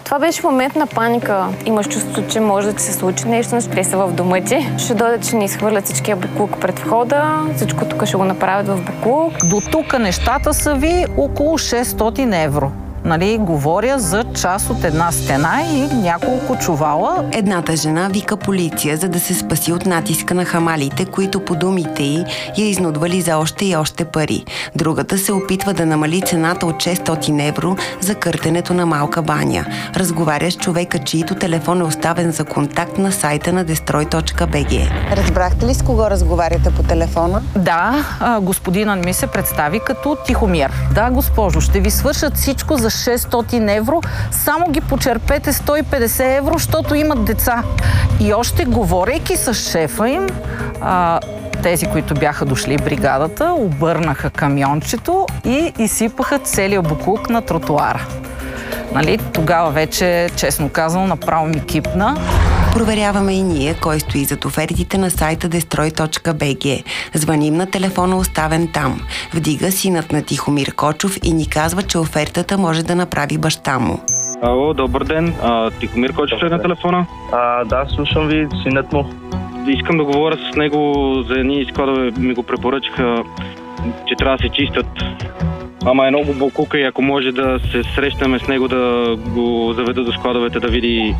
Това беше момент на паника. Имаш чувството, че може да ти се случи нещо, ще са в дома ти. Ще дойдат, че ни изхвърлят всичкия буклук пред входа. Всичко тук ще го направят в буклук. До тук нещата са ви около 600 евро. Нали, говоря за част от една стена и няколко чувала. Едната жена вика полиция, за да се спаси от натиска на хамалите, които по думите й я изнудвали за още и още пари. Другата се опитва да намали цената от 600 евро за къртенето на малка баня. Разговаря с човека, чието телефон е оставен за контакт на сайта на destroy.bg. Разбрахте ли с кого разговаряте по телефона? Да, господинът ми се представи като Тихомир. Да, госпожо, ще ви свършат всичко за 600 евро, само ги почерпете 150 евро, защото имат деца. И още говорейки с шефа им, тези, които бяха дошли в бригадата, обърнаха камиончето и изсипаха целия буклук на тротуара. Нали, тогава вече, честно казано, направо ми кипна. Проверяваме и ние кой стои зад офертите на сайта destroy.bg. Звъним на телефона, оставен там. Вдига синът на Тихомир Кочов и ни казва, че офертата може да направи баща му. Ало, добър ден. Тихомир Кочов е на телефона? Да, слушам ви, синът му. Искам да говоря с него за едни складове. Ми го препоръчаха, че трябва да се чистят. Ама е много буклука и ако може да се срещаме с него, да го заведа до складовете, да види...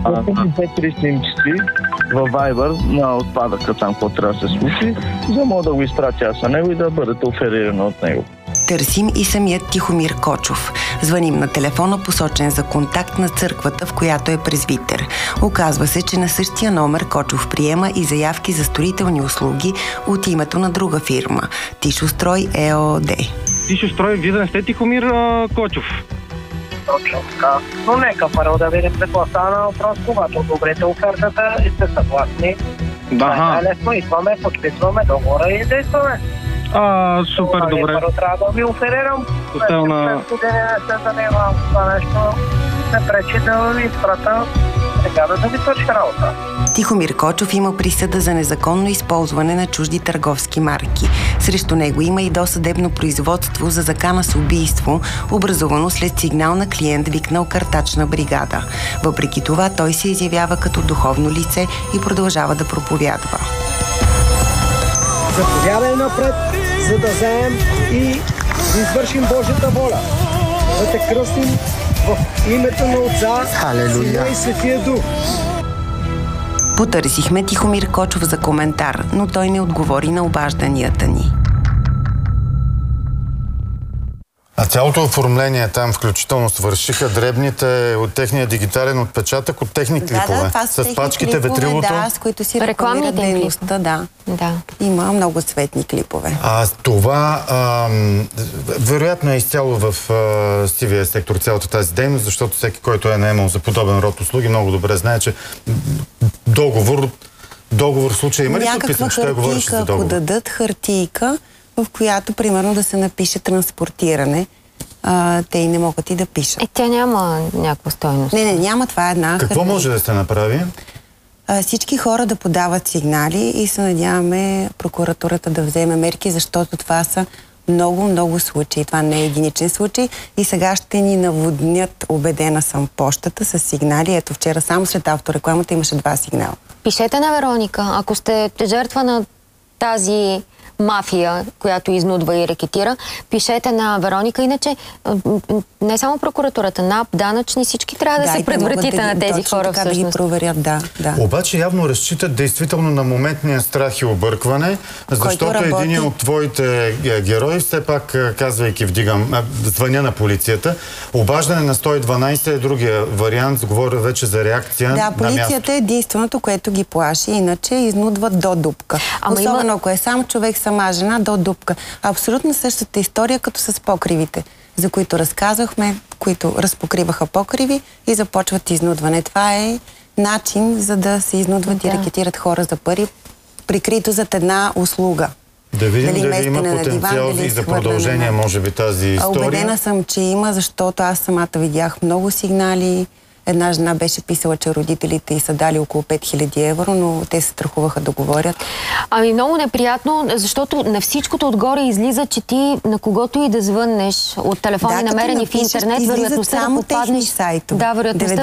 5-3 снимчици във Viber на отпадъка там, какво трябва да се случи, за да мога да го изпратя аз на него и да бъдете оферирано от него. Търсим и самият Тихомир Кочов. Звъним на телефона, посочен за контакт на църквата, в която е презвитер. Оказва се, че на същия номер Кочов приема и заявки за строителни услуги от името на друга фирма – Тишострой ЕООД. Тишострой, вие да не сте Тихомир Кочов? Точно така. Но нека първо да видим какво стана въпрос, когато одобрите офертата и сте съгласни. Да. Лесно идваме, подписваме договора и действаме. Супер, добре. Първо трябва да ви оферирам. Хотел на... След години не се занимавам с това нещо. Не пречи да ви изпрата бригада да ви свърши работа. Тихомир Кочов има присъда за незаконно използване на чужди търговски марки. Срещу него има и досъдебно производство за закана с убийство, образувано след сигнал на клиент, викнал картачна бригада. Въпреки това, той се изявява като духовно лице и продължава да проповядва. Заповядай напред, за да вземем и да извършим Божията воля. Да те кръстим в името на Отца, Сина и Светия Дух. Потърсихме Тихомир Кочов за коментар, но той не отговори на обажданията ни. А цялото оформление там включително свършиха дребните от техния дигитален отпечатък, от техни клипове. Това са с пачките, клипове, ветрилото. Да, с които си рекламират дейността. Да. Има много цветни клипове. Това вероятно е изцяло в сивия сектор цялата тази дейност, защото всеки, който е наемал за подобен род услуги, много добре знае, че договор в случая има ли подписан? Ще говориш за договор? Ако дадат хартийка, в която, примерно, да се напише транспортиране, те и не могат и да пишат. Тя няма някаква стойност. Не, няма, това е една хартийка. Какво може да се направи? Всички хора да подават сигнали и се надяваме прокуратурата да вземе мерки, защото това са много случаи. Това не е единичен случай и сега ще ни наводнят, убедена съм, пощата с сигнали. Ето вчера само след авторекламата имаше 2 сигнала. Пишете на Вероника, ако сте жертва на тази мафия, която изнудва и рекетира, пишете на Вероника. Иначе не само прокуратурата, НАП, данъчни, всички трябва да се предвратите на тези хора всъщност. Да ги проверят, да. Обаче явно разчитат действително на моментния страх и объркване, защото един от твоите герои, все пак казвайки звъня на полицията, обаждане на 112 е другия вариант, говоря вече за реакция на място. Да, полицията е единственото, което ги плаши, иначе изнудват до дупка. Особено ако е сам човек, сама жена, до дупка. Абсолютно същата история като с покривите, за които разказахме, които разпокриваха покриви и започват изнудване. Това е начин, за да се изнудват и рекетират хора за пари, прикрито зад една услуга. Да видим дали има потенциал и за продължение, може би, тази история. Убедена съм, че има, защото аз самата видях много сигнали. Една жена беше писала, че родителите й са дали около 5000 евро, но те се страхуваха да говорят. Много неприятно, защото на всичкото отгоре излиза, че ти на когото и да звъннеш от телефони намерени в интернет, вероятността да попаднеш... Да,